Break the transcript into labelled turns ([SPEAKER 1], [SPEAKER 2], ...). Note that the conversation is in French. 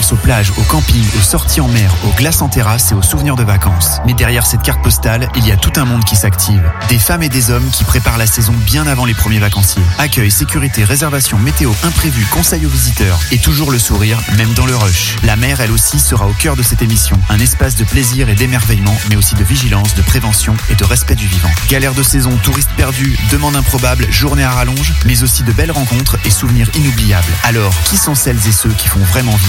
[SPEAKER 1] pense aux plages, aux campings, aux sorties en mer, aux glaces en terrasse et aux souvenirs de vacances. Mais derrière cette carte postale, il y a tout un monde qui s'active. Des femmes et des hommes qui préparent la saison bien avant les premiers vacanciers. Accueil, sécurité, réservation, météo, imprévu, conseils aux visiteurs. Et toujours le sourire, même dans le rush. La mer, elle aussi, sera au cœur de cette émission. Un espace de plaisir et d'émerveillement, mais aussi de vigilance, de prévention et de respect du vivant. Galère de saison, touristes perdus, demandes improbables, journées à rallonge, mais aussi de belles rencontres et souvenirs inoubliables. Alors, qui sont celles et ceux qui font vraiment vivre